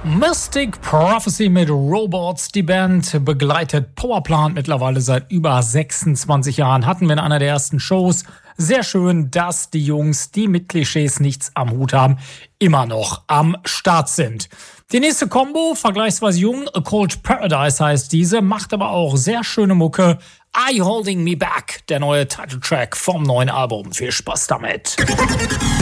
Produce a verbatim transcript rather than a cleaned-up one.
Mystic Prophecy mit Robots. Die Band begleitet Powerplant mittlerweile seit über sechsundzwanzig Jahren. Hatten wir in einer der ersten Shows. Sehr schön, dass die Jungs, die mit Klischees nichts am Hut haben, immer noch am Start sind. Die nächste Combo, vergleichsweise jung, A Cold Paradise heißt diese, macht aber auch sehr schöne Mucke. Are You Holding Me Back? Der neue Titeltrack vom neuen Album. Viel Spaß damit.